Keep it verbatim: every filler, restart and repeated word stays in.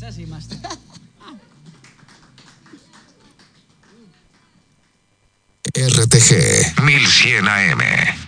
así, máster. R T G mil cien A M.